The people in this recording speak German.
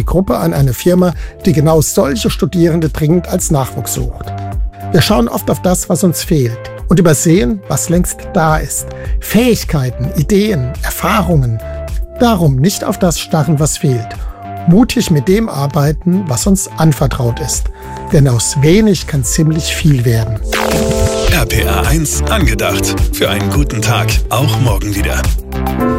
Gruppe an eine Firma, die genau solche Studierende dringend als Nachwuchs sucht. Wir schauen oft auf das, was uns fehlt und übersehen, was längst da ist. Fähigkeiten, Ideen, Erfahrungen. Darum nicht auf das starren, was fehlt. Mutig mit dem arbeiten, was uns anvertraut ist. Denn aus wenig kann ziemlich viel werden. RPA 1 angedacht. Für einen guten Tag, auch morgen wieder.